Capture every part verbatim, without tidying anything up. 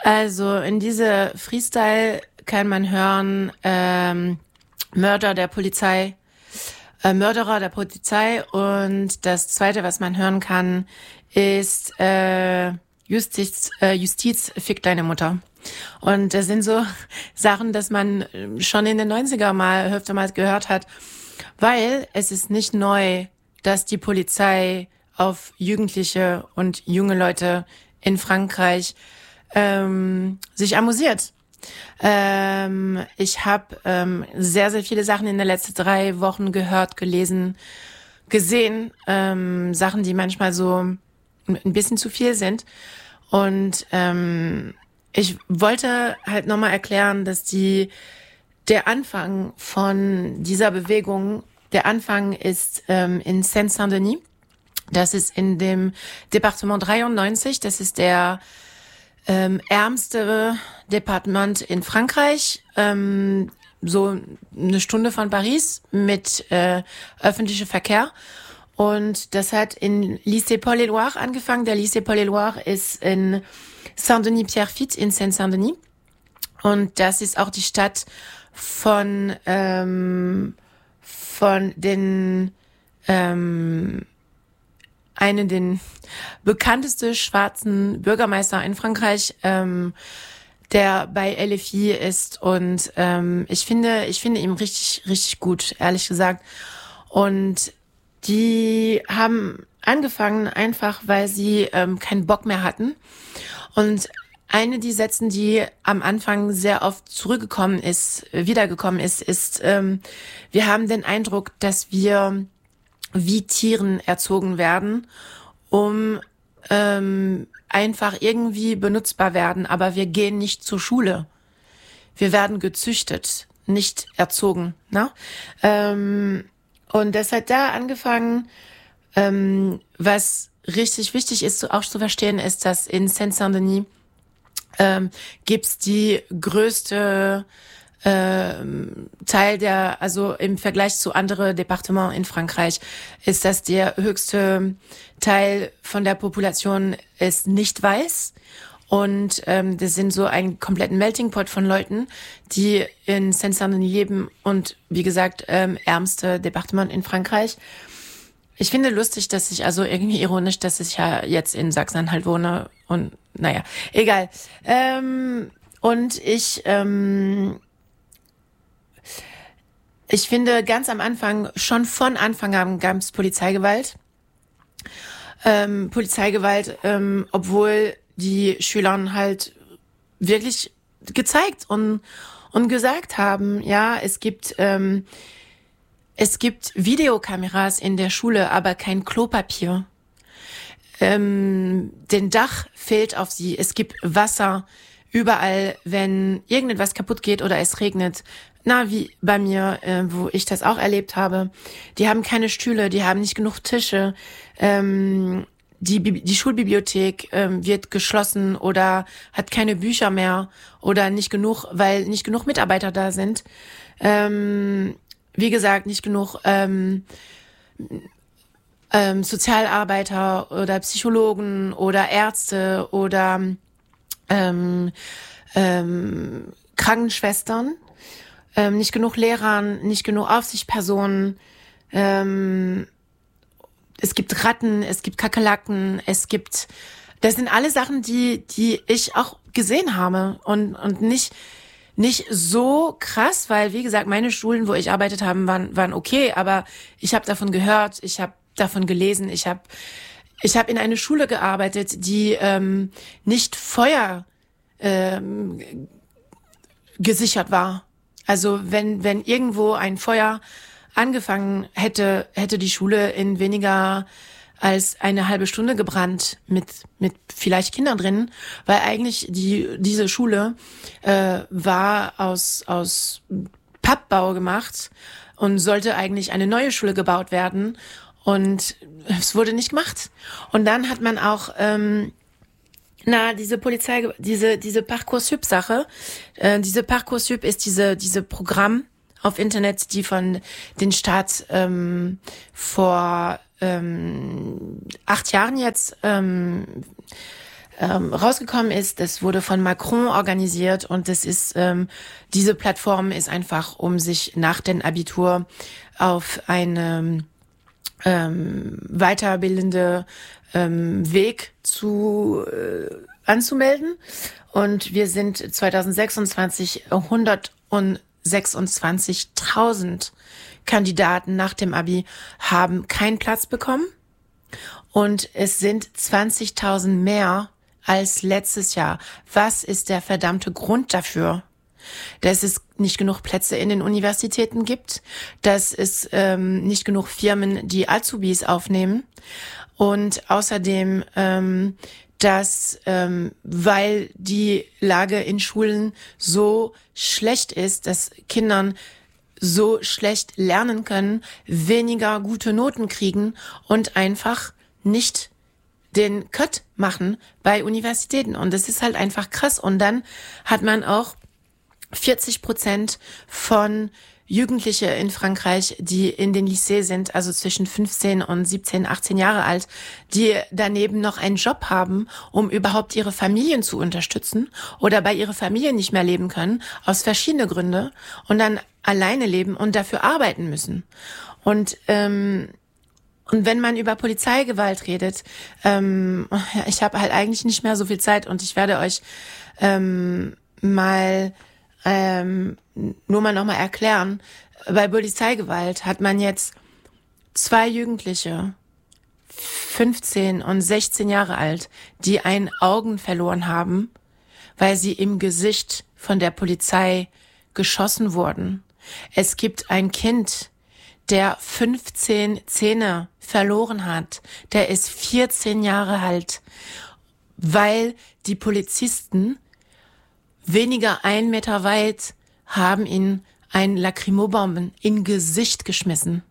Also in diese Freestyle kann man hören ähm, Mörder der Polizei, äh, Mörderer der Polizei und das Zweite, was man hören kann, ist äh, Justiz, äh, Justiz fickt deine Mutter. Und das sind so Sachen, dass man schon in den neunziger mal öftermals gehört hat, weil es ist nicht neu, dass die Polizei auf Jugendliche und junge Leute in Frankreich ähm, sich amüsiert. Ähm, ich habe ähm, sehr, sehr viele Sachen in den letzten drei Wochen gehört, gelesen, gesehen. Ähm, Sachen, die manchmal so ein bisschen zu viel sind. Und ähm, ich wollte halt nochmal erklären, dass die der Anfang von dieser Bewegung, der Anfang ist ähm, in Seine-Saint-Denis. Das ist in dem Departement dreiundneunzig. Das ist der ähm, ärmste Departement in Frankreich. Ähm, so eine Stunde von Paris mit äh, öffentlichem Verkehr. Und das hat in Lycée Paul-et-Loire angefangen. Der Lycée Paul-et-Loire ist in Saint-Denis-Pierrefitte in Seine-Saint-Denis. Und das ist auch die Stadt von ähm, von den ähm, einen den bekanntesten schwarzen Bürgermeister in Frankreich, ähm, der bei L F I ist. Und ähm, ich finde ich finde ihn richtig richtig gut, ehrlich gesagt. Und die haben angefangen einfach, weil sie ähm, keinen Bock mehr hatten. Und eine die Sätzen, die am Anfang sehr oft zurückgekommen ist, wiedergekommen ist, ist, ähm, wir haben den Eindruck, dass wir wie Tieren erzogen werden, um ähm, einfach irgendwie benutzbar werden, aber wir gehen nicht zur Schule. Wir werden gezüchtet, nicht erzogen. Ne? Ähm, und das hat da angefangen, ähm, was richtig wichtig ist, auch zu verstehen, ist, dass in Seine-Saint-Denis ähm, gibt's die größte ähm, Teil der, also im Vergleich zu anderen Departements in Frankreich, ist das der höchste Teil von der Population ist nicht weiß. Und ähm, das sind so ein kompletten Melting Pot von Leuten, die in Seine-Saint-Denis leben und wie gesagt, ähm, ärmste Departement in Frankreich. Ich finde lustig, dass ich, also irgendwie ironisch, dass ich ja jetzt in Sachsen-Anhalt wohne und naja, egal. Ähm, und ich, ähm, ich finde ganz am Anfang, schon von Anfang an gab es Polizeigewalt. Ähm, Polizeigewalt, ähm, obwohl die Schüler halt wirklich gezeigt und, und gesagt haben, ja, es gibt, ähm, Es gibt Videokameras in der Schule, aber kein Klopapier. Ähm, den Dach fehlt auf sie. Es gibt Wasser überall, wenn irgendetwas kaputt geht oder es regnet. Na, wie bei mir, äh, wo ich das auch erlebt habe. Die haben keine Stühle, die haben nicht genug Tische. Ähm, die, die Schulbibliothek ähm, wird geschlossen oder hat keine Bücher mehr oder nicht genug, weil nicht genug Mitarbeiter da sind. Ähm, Wie gesagt, nicht genug ähm, ähm, Sozialarbeiter oder Psychologen oder Ärzte oder ähm, ähm, Krankenschwestern, ähm, nicht genug Lehrern, nicht genug Aufsichtspersonen. Ähm, es gibt Ratten, es gibt Kakerlaken, es gibt, das sind alle Sachen, die die ich auch gesehen habe und und nicht Nicht so krass, weil, wie gesagt, meine Schulen, wo ich arbeitet habe, waren, waren okay, aber ich habe davon gehört, ich habe davon gelesen, ich habe ich hab in eine Schule gearbeitet, die ähm, nicht Feuer ähm, gesichert war. Also wenn wenn irgendwo ein Feuer angefangen hätte, hätte die Schule in weniger als eine halbe Stunde gebrannt mit mit vielleicht Kindern drin, weil eigentlich die diese Schule äh, war aus aus Pappbau gemacht und sollte eigentlich eine neue Schule gebaut werden und es wurde nicht gemacht. Und dann hat man auch ähm, na diese Polizei diese diese Parcoursup-Sache, äh, diese Parcoursup ist diese diese Programm auf Internet, die von den Staat ähm, vor ähm, acht Jahren jetzt ähm, ähm, rausgekommen ist. Das wurde von Macron organisiert und das ist ähm, diese Plattform ist einfach, um sich nach dem Abitur auf eine ähm, weiterbildende ähm, Weg zu äh, anzumelden. Und wir sind zwanzig sechsundzwanzig hundertsechsundzwanzigtausend Kandidaten nach dem Abi haben keinen Platz bekommen. Und es sind zwanzigtausend mehr als letztes Jahr. Was ist der verdammte Grund dafür? Dass es nicht genug Plätze in den Universitäten gibt, dass es ähm, nicht genug Firmen, die Azubis aufnehmen und außerdem, ähm, dass ähm, weil die Lage in Schulen so schlecht ist, dass Kindern so schlecht lernen können, weniger gute Noten kriegen und einfach nicht den Cut machen bei Universitäten. Und das ist halt einfach krass. Und dann hat man auch vierzig Prozent von Jugendliche in Frankreich, die in den Lycée sind, also zwischen fünfzehn und siebzehn, achtzehn Jahre alt, die daneben noch einen Job haben, um überhaupt ihre Familien zu unterstützen oder bei ihrer Familie nicht mehr leben können, aus verschiedenen Gründen und dann alleine leben und dafür arbeiten müssen. Und ähm, und wenn man über Polizeigewalt redet, ähm, ich habe halt eigentlich nicht mehr so viel Zeit und ich werde euch ähm, mal ähm, nur mal nochmal erklären. Bei Polizeigewalt hat man jetzt zwei Jugendliche, fünfzehn und sechzehn Jahre alt, die ein Augen verloren haben, weil sie im Gesicht von der Polizei geschossen wurden. Es gibt ein Kind, der fünfzehn Zähne verloren hat. Der ist vierzehn Jahre alt, weil die Polizisten weniger ein Meter weit haben ihn ein Lacrimobomben in Gesicht geschmissen.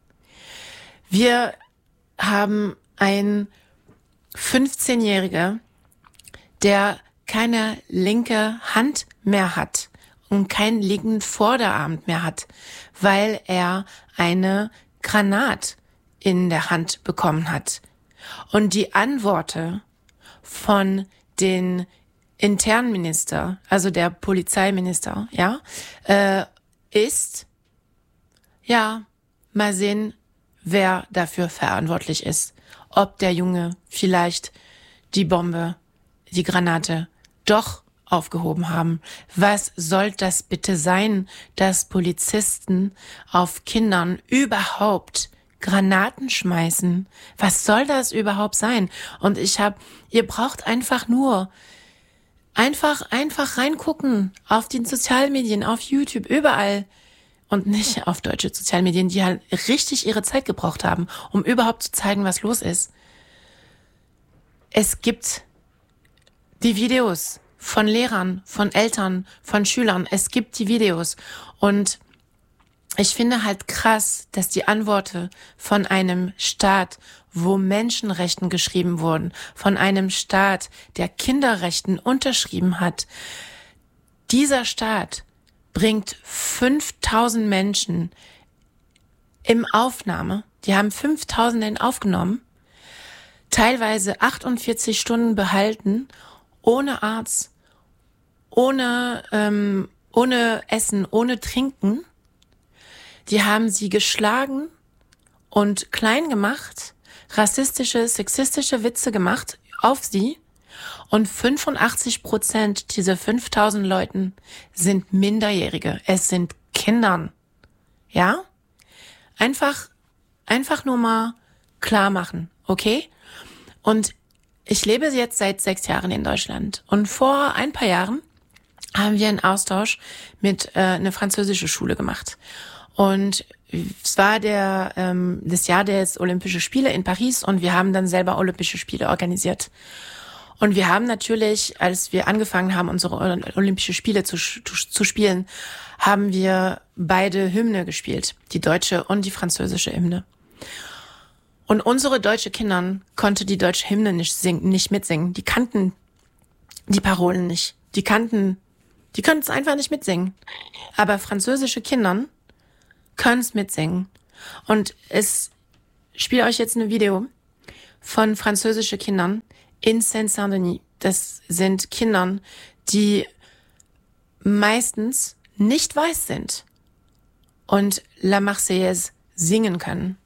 Wir haben einen fünfzehnjähriger, der keine linke Hand mehr hat und keinen linken Vorderarm mehr hat, weil er eine Granat in der Hand bekommen hat. Und die Antworten von den Internminister, also der Polizeiminister, ja, äh, ist, ja, mal sehen, wer dafür verantwortlich ist. Ob der Junge vielleicht die Bombe, die Granate doch aufgehoben haben. Was soll das bitte sein, dass Polizisten auf Kindern überhaupt Granaten schmeißen? Was soll das überhaupt sein? Und ich hab, ihr braucht einfach nur Einfach, einfach reingucken auf den Sozialmedien, auf YouTube, überall. Und nicht auf deutsche Sozialmedien, die halt richtig ihre Zeit gebraucht haben, um überhaupt zu zeigen, was los ist. Es gibt die Videos von Lehrern, von Eltern, von Schülern. Es gibt die Videos. Und ich finde halt krass, dass die Antworten von einem Staat, wo Menschenrechten geschrieben wurden, von einem Staat, der Kinderrechten unterschrieben hat, dieser Staat bringt fünftausend Menschen im Aufnahme, die haben fünftausend aufgenommen, teilweise achtundvierzig Stunden behalten, ohne Arzt, ohne, ähm, ohne Essen, ohne Trinken. Die haben sie geschlagen und klein gemacht, rassistische, sexistische Witze gemacht auf sie. Und fünfundachtzig Prozent dieser fünftausend Leuten sind Minderjährige. Es sind Kindern. Ja? Einfach, einfach nur mal klar machen, okay? Und ich lebe jetzt seit sechs Jahren in Deutschland. Und vor ein paar Jahren haben wir einen Austausch mit äh, einer französischen Schule gemacht. Und es war der ähm, das Jahr des Olympischen Spiele in Paris und wir haben dann selber Olympische Spiele organisiert. Und wir haben natürlich, als wir angefangen haben, unsere Olympische Spiele zu, zu spielen, haben wir beide Hymne gespielt, die deutsche und die französische Hymne. Und unsere deutsche Kinder konnte die deutsche Hymne nicht singen, nicht mitsingen. Die kannten die Parolen nicht. Die kannten, die konnten es einfach nicht mitsingen. Aber französische Kinder können es mitsingen. Und es spiele euch jetzt ein Video von französischen Kindern in Seine-Saint-Denis. das sind Kindern, die meistens nicht weiß sind und La Marseillaise singen können.